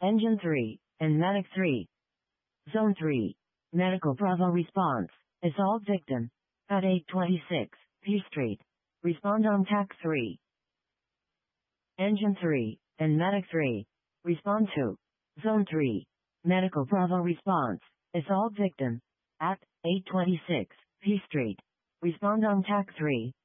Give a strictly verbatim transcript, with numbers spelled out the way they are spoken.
Engine three, and Medic three. Zone three. Medical Bravo response. Assault victim. At eight twenty-six, P Street. Respond on T A C three. Engine three, and Medic three. Respond to. Zone three. Medical Bravo response. Assault victim. At eight twenty-six, P Street. Respond on T A C three.